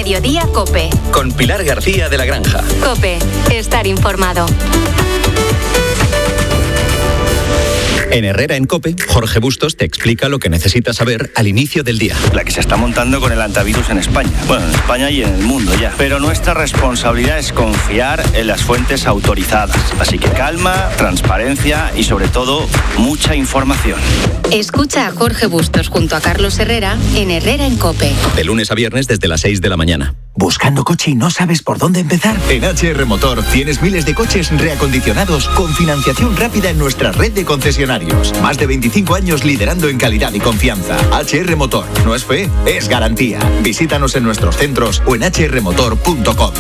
Mediodía COPE. Con Pilar García de la Granja. COPE. Estar informado. En Herrera en COPE, Jorge Bustos te explica lo que necesitas saber al inicio del día. La que se está montando con el antivirus en España. Bueno, en España y en el mundo ya. Pero nuestra responsabilidad es confiar en las fuentes autorizadas. Así que calma, transparencia y sobre todo mucha información. Escucha a Jorge Bustos junto a Carlos Herrera en Herrera en COPE. De lunes a viernes desde las 6 de la mañana. ¿Buscando coche y no sabes por dónde empezar? En HR Motor tienes miles de coches reacondicionados con financiación rápida en nuestra red de concesionarios. Más de 25 años liderando en calidad y confianza. HR Motor. No es fe, es garantía. Visítanos en nuestros centros o en hrmotor.com.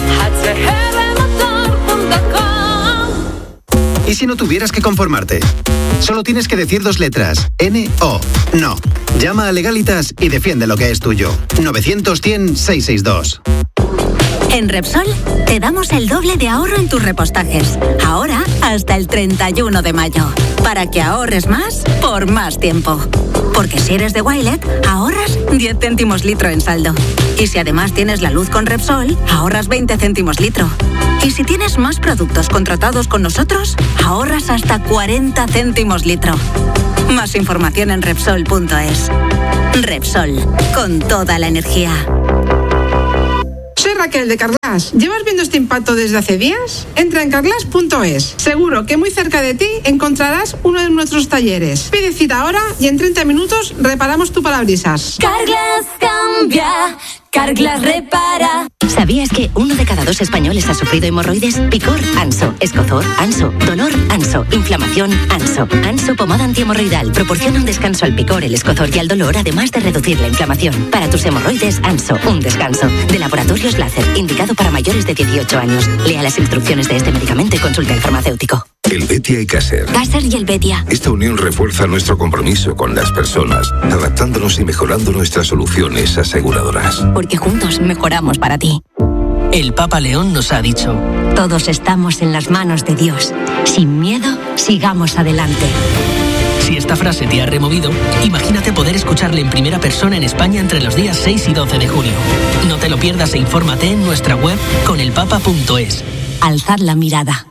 ¿Y si no tuvieras que conformarte? Solo tienes que decir 2 letras. N-O. No. Llama a Legalitas y defiende lo que es tuyo. 900-100-662. En Repsol te damos el doble de ahorro en tus repostajes. Ahora hasta el 31 de mayo. Para que ahorres más por más tiempo. Porque si eres de Wilet, ahorras 10 céntimos litro en saldo. Y si además tienes la luz con Repsol, ahorras 20 céntimos litro. Y si tienes más productos contratados con nosotros, ahorras hasta 40 céntimos litro. Más información en Repsol.es. Repsol, con toda la energía. Soy Raquel de Carglass. ¿Llevas viendo este impacto desde hace días? Entra en carglass.es. Seguro que muy cerca de ti encontrarás uno de nuestros talleres. Pide cita ahora y en 30 minutos reparamos tu parabrisas. Carglass cambia, Carglass repara. ¿Sabías que 1 de cada 2 españoles ha sufrido hemorroides? Picor, Anso. Escozor, Anso. Dolor, Anso. Inflamación, Anso. Anso pomada antihemorroidal proporciona un descanso al picor, el escozor y al dolor, además de reducir la inflamación. Para tus hemorroides, Anso. Un descanso. De Laboratorios Láser, indicado para mayores de 18 años. Lea las instrucciones de este medicamento y consulte al farmacéutico. Helvetia y Caser. Caser y Helvetia. Esta unión refuerza nuestro compromiso con las personas, adaptándonos y mejorando nuestras soluciones aseguradoras. Porque juntos mejoramos para ti. El Papa León nos ha dicho: todos estamos en las manos de Dios. Sin miedo, sigamos adelante. Si esta frase te ha removido, imagínate poder escucharle en primera persona en España entre los días 6 y 12 de junio. No te lo pierdas e infórmate en nuestra web conelpapa.es. Alzad la mirada.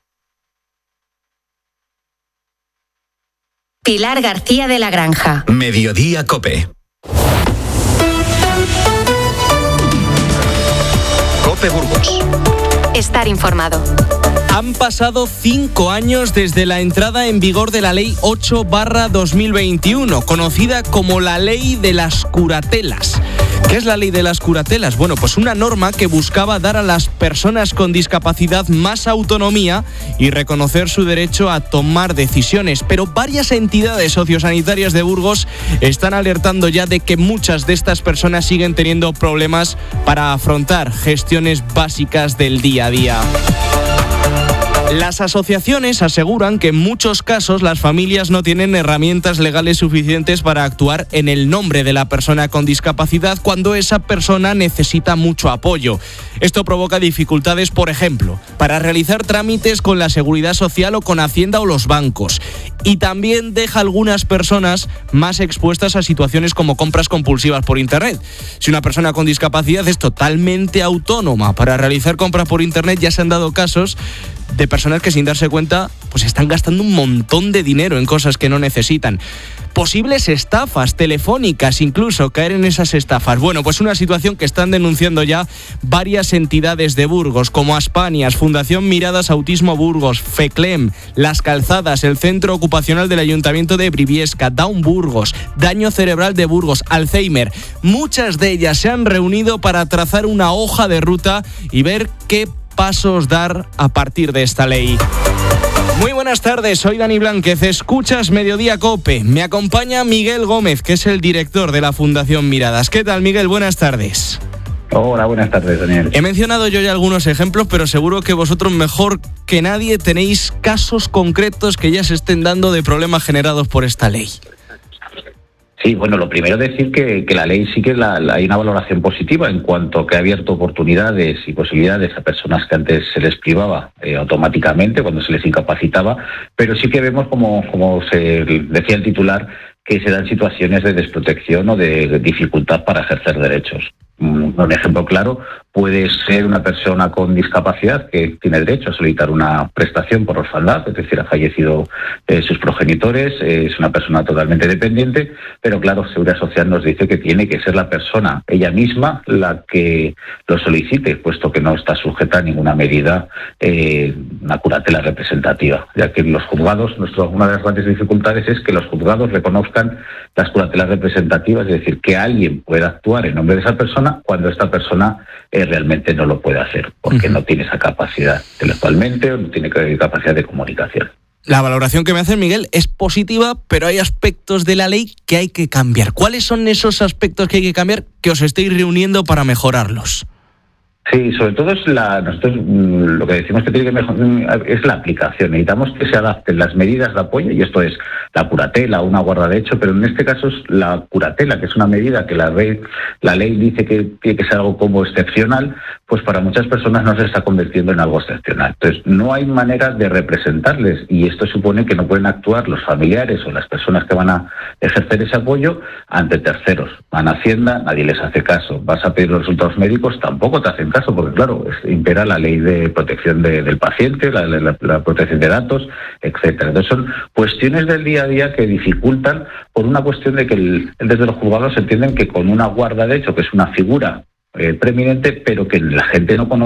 Pilar García de la Granja. Mediodía COPE. COPE Burgos. Estar informado. Han pasado 5 años desde la entrada en vigor de la Ley 8/2021, conocida como la Ley de las Curatelas. ¿Qué es la Ley de las Curatelas? Bueno, pues una norma que buscaba dar a las personas con discapacidad más autonomía y reconocer su derecho a tomar decisiones. Pero varias entidades sociosanitarias de Burgos están alertando ya de que muchas de estas personas siguen teniendo problemas para afrontar gestiones básicas del día a día. Las asociaciones aseguran que en muchos casos las familias no tienen herramientas legales suficientes para actuar en el nombre de la persona con discapacidad cuando esa persona necesita mucho apoyo. Esto provoca dificultades, por ejemplo, para realizar trámites con la Seguridad Social o con Hacienda o los bancos. Y también deja a algunas personas más expuestas a situaciones como compras compulsivas por Internet. Si una persona con discapacidad es totalmente autónoma para realizar compras por Internet, ya se han dado casos de personas que sin darse cuenta pues están gastando un montón de dinero en cosas que no necesitan. Posibles estafas telefónicas, incluso caer en esas estafas. Bueno, pues una situación que están denunciando ya varias entidades de Burgos, como Aspanias, Fundación Miradas Autismo Burgos, FECLEM, Las Calzadas, el Centro Ocupacional del Ayuntamiento de Briviesca, Down Burgos, Daño Cerebral de Burgos, Alzheimer. Muchas de ellas se han reunido para trazar una hoja de ruta y ver qué pasos dar a partir de esta ley. Muy buenas tardes, soy Dani Blánquez, escuchas Mediodía COPE. Me acompaña Miguel Gómez, que es el director de la Fundación Miradas. ¿Qué tal, Miguel? Buenas tardes. Hola, buenas tardes, Daniel. He mencionado yo ya algunos ejemplos, pero seguro que vosotros mejor que nadie tenéis casos concretos que ya se estén dando de problemas generados por esta ley. Sí, bueno, lo primero es decir que la ley sí que hay una valoración positiva en cuanto que ha abierto oportunidades y posibilidades a personas que antes se les privaba automáticamente cuando se les incapacitaba, pero sí que vemos, como se decía el titular, que se dan situaciones de desprotección o de dificultad para ejercer derechos. Un ejemplo claro puede ser una persona con discapacidad que tiene derecho a solicitar una prestación por orfandad, es decir, ha fallecido sus progenitores, es una persona totalmente dependiente, pero claro, Seguridad Social nos dice que tiene que ser la persona ella misma la que lo solicite, puesto que no está sujeta a ninguna medida, una curatela representativa, ya que los juzgados, una de las grandes dificultades es que los juzgados reconozcan las curatelas representativas, es decir, que alguien pueda actuar en nombre de esa persona cuando esta persona realmente no lo puede hacer, porque no tiene esa capacidad intelectualmente o no tiene capacidad de comunicación. La valoración que me hace Miguel es positiva, pero hay aspectos de la ley que hay que cambiar. ¿Cuáles son esos aspectos que hay que cambiar que os estáis reuniendo para mejorarlos? Sí, sobre todo nosotros lo que decimos que tiene que mejorar es la aplicación. Necesitamos que se adapten las medidas de apoyo, y esto es la curatela o una guarda de hecho, pero en este caso es la curatela, que es una medida que la ley dice que tiene que ser algo como excepcional, pues para muchas personas no se está convirtiendo en algo excepcional. Entonces, no hay manera de representarles, y esto supone que no pueden actuar los familiares o las personas que van a ejercer ese apoyo ante terceros. Van a Hacienda, nadie les hace caso. Vas a pedir los resultados médicos, tampoco te hacen caso, porque claro, impera la ley de protección del paciente, la protección de datos, etcétera. Entonces son cuestiones del día a día que dificultan por una cuestión de que desde los juzgados entienden que con una guarda de hecho, que es una figura preeminente, pero que la gente no conoce,